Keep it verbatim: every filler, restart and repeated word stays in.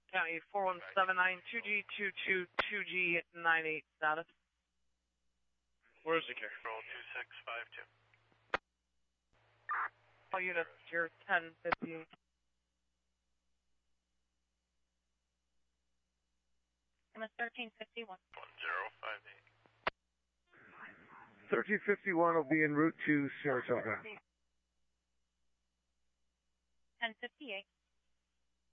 County four one seven nine two G two two two G nine eight status. Where's the carrier? Roll two six five two. All units, you're ten fifty. M S thirteen fifty-one. One zero five eight. thirteen fifty-one will be en route to Saratoga. ten fifty-eight.